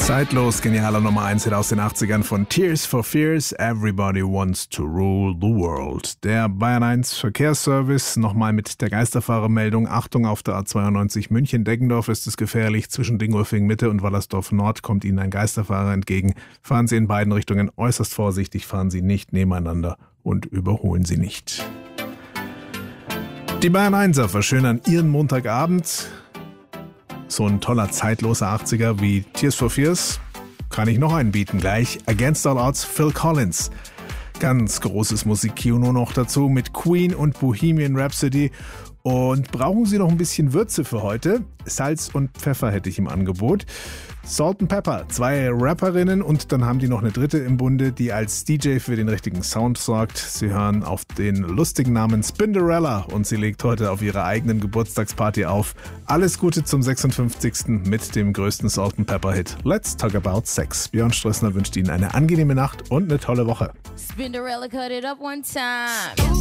Zeitlos genialer Nummer 1 Hit aus den 80ern von Tears for Fears, Everybody Wants to Rule the World. Der Bayern 1 Verkehrsservice, nochmal mit der Geisterfahrermeldung. Achtung, auf der A92 München-Deggendorf ist es gefährlich. Zwischen Dingolfing-Mitte und Wallersdorf-Nord kommt Ihnen ein Geisterfahrer entgegen. Fahren Sie in beiden Richtungen äußerst vorsichtig, fahren Sie nicht nebeneinander und überholen Sie nicht. Die Bayern 1er verschönern ihren Montagabend. So ein toller, zeitloser 80er wie Tears for Fears kann ich noch einen bieten gleich. Against All Odds, Phil Collins. Ganz großes Musikkino noch dazu mit Queen und Bohemian Rhapsody. Und brauchen Sie noch ein bisschen Würze für heute? Salz und Pfeffer hätte ich im Angebot. Salt and Pepper, 2 Rapperinnen und dann haben die noch eine dritte im Bunde, die als DJ für den richtigen Sound sorgt. Sie hören auf den lustigen Namen Spinderella und sie legt heute auf ihrer eigenen Geburtstagsparty auf. Alles Gute zum 56. mit dem größten Salt and Pepper Hit. Let's Talk About Sex. Björn Strössner wünscht Ihnen eine angenehme Nacht und eine tolle Woche. Spinderella cut it up one time.